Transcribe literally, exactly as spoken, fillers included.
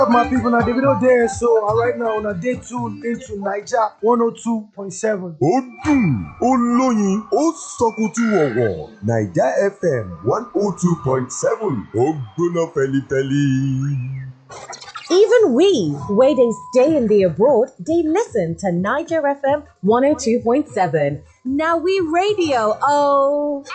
Up, my people? Now, Davido there. So, uh, right now, on a day tuned into Niger one oh two point seven. ó dùn ó lóyin ó sọkùtù ọ̀wọ̀ naija f m one oh two point seven ó gbóná fẹlifẹli. Even we, where they stay in the abroad, they listen to Niger F M one oh two point seven. Now we radio, oh.